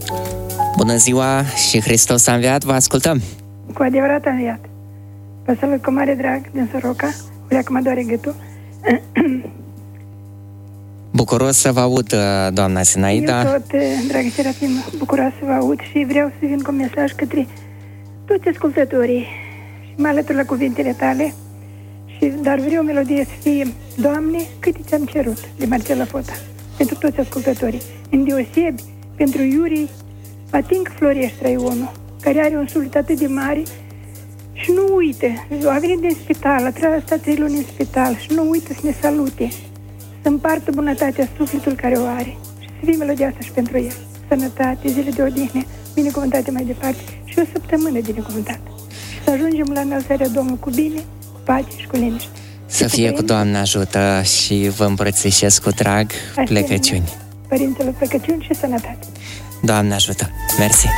Bună ziua și Hristos a înviat, vă ascultăm. Cu adevărat a înviat. Vă salut cu mare drag din Soroca, urea că mă doare gâtul. Bucuros să vă aud, doamna Sinaida. Eu tot, dragă Serafim, bucuros să vă aud și vreau să vin cu un mesaj către toți ascultătorii și mă alătur la cuvintele tale. Dar vreau o melodie să fie Doamne, câte ți-am cerut, de Marcela Fota, pentru toți ascultătorii. Îndeosebi pentru Iurii Patinc Florești Traionu, care are un suflet atât de mare și nu uită, a venit din spital, a stat 3 luni în spital și nu uită să ne salute, să împartă bunătatea sufletul care o are și să fie melodia asta și pentru el. Sănătate, zile de odihnă, binecuvântate mai departe și o săptămână binecuvântată. Și să ajungem la înălțarea Domnului cu bine, cu pace și cu liniște. Să fie cu Doamne ajută și vă îmbrățișez cu drag plecăciuni. Părinților, plecăciuni și sănătate. Doamne ajută! Mersi!